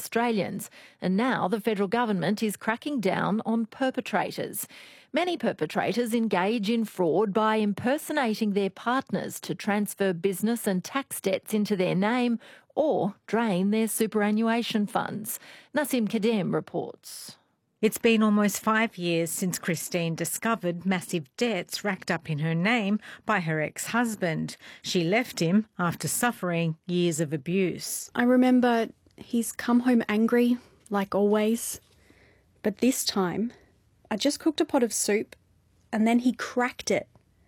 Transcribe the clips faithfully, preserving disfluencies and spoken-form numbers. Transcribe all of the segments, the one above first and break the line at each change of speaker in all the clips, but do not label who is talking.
Australians, and now the federal government is cracking down on perpetrators. Many perpetrators engage in fraud by impersonating their partners to transfer business and tax debts into their name or drain their superannuation funds. Nassim Kadem reports.
It's been almost five years since Christine discovered massive debts racked up in her name by her ex-husband. She left him after suffering years of abuse.
I remember he's come home angry, like always. But this time, I just cooked a pot of soup and then he cracked it.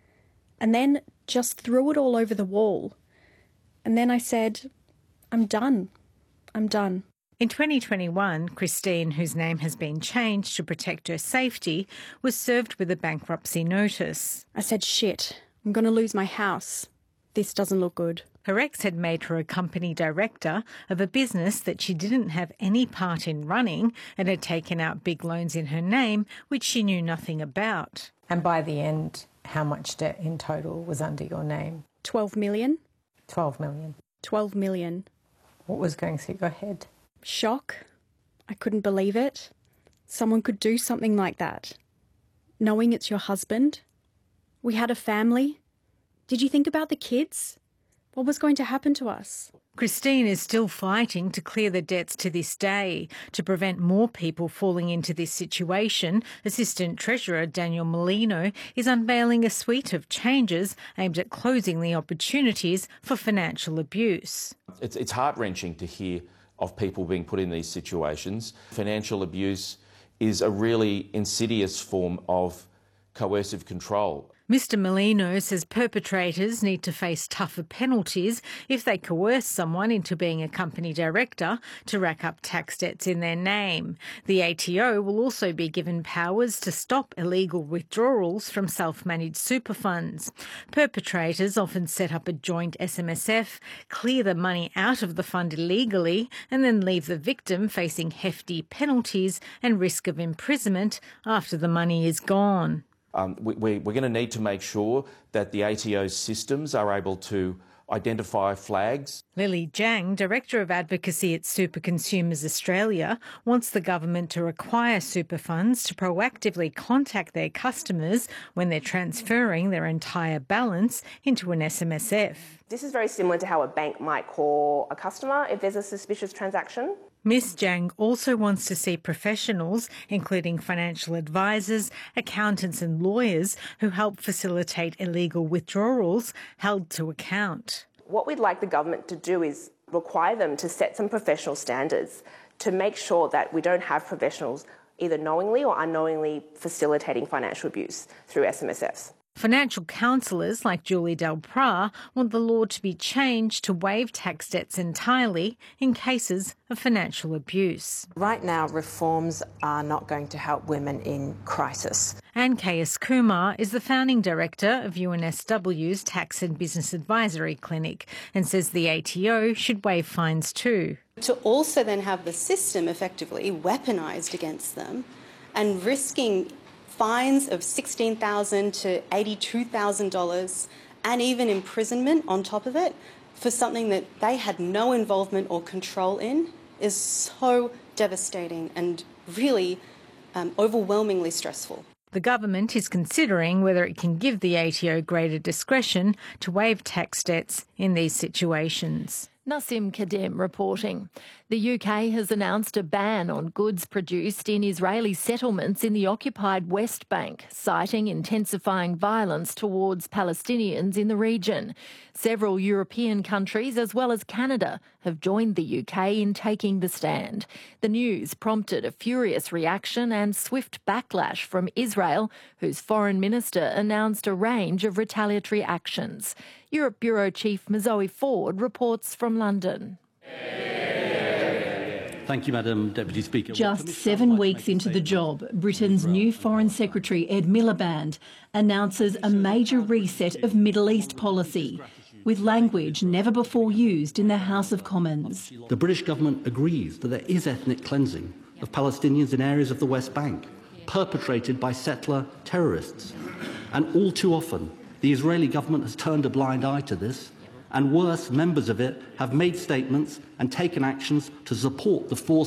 And then just threw it all over the wall. And then I said, I'm done. I'm done.
In twenty twenty-one, Christine, whose name has been changed to protect her safety, was served with a bankruptcy notice.
I said, shit, I'm going to lose my house. This doesn't look good.
Her ex had made her a company director of a business that she didn't have any part in running and had taken out big loans in her name, which she knew nothing about.
And by the end, how much debt in total was under your name?
twelve million.
twelve million.
twelve million.
What was going through your head?
Shock. I couldn't believe it. Someone could do something like that. Knowing it's your husband. We had a family. Did you think about the kids? What was going to happen to us?
Christine is still fighting to clear the debts to this day. To prevent more people falling into this situation, Assistant Treasurer Daniel Molino is unveiling a suite of changes aimed at closing the opportunities for financial abuse.
It's, it's heart-wrenching to hear of people being put in these situations. Financial abuse is a really insidious form of coercive control.
Mister Molino says perpetrators need to face tougher penalties if they coerce someone into being a company director to rack up tax debts in their name. The A T O will also be given powers to stop illegal withdrawals from self-managed super funds. Perpetrators often set up a joint S M S F, clear the money out of the fund illegally, and then leave the victim facing hefty penalties and risk of imprisonment after the money is gone.
Um, we, we, we're going to need to make sure that the A T O's systems are able to identify flags.
Lily Jang, Director of Advocacy at Super Consumers Australia, wants the government to require super funds to proactively contact their customers when they're transferring their entire balance into an S M S F.
This is very similar to how a bank might call a customer if there's a suspicious transaction.
Miz Jang also wants to see professionals, including financial advisors, accountants and lawyers who help facilitate illegal withdrawals, held to account.
What we'd like the government to do is require them to set some professional standards to make sure that we don't have professionals either knowingly or unknowingly facilitating financial abuse through S M S Fs.
Financial counsellors like Julie Del Pra want the law to be changed to waive tax debts entirely in cases of financial abuse.
Right now, reforms are not going to help women in crisis.
Anne K S Kumar is the founding director of U N S W's Tax and Business Advisory Clinic and says the A T O should waive fines too.
To also then have the system effectively weaponised against them and risking fines of sixteen thousand dollars to eighty-two thousand dollars and even imprisonment on top of it for something that they had no involvement or control in is so devastating and really um, overwhelmingly stressful.
The government is considering whether it can give the A T O greater discretion to waive tax debts in these situations.
Nassim Kadem reporting. The U K has announced a ban on goods produced in Israeli settlements in the occupied West Bank, citing intensifying violence towards Palestinians in the region. Several European countries, as well as Canada, have joined the U K in taking the stand. The news prompted a furious reaction and swift backlash from Israel, whose foreign minister announced a range of retaliatory actions. Europe Bureau Chief Mozoe Ford reports from London.
Thank you, Madam Deputy Speaker.
Just seven weeks into the job, Britain's new Foreign Secretary Ed Miliband announces a major reset of Middle East policy, with language never before used in the House of Commons.
The British government agrees that there is ethnic cleansing of Palestinians in areas of the West Bank, perpetrated by settler terrorists. And all too often, the Israeli government has turned a blind eye to this, and worse, members of it have made statements and taken actions to support the forced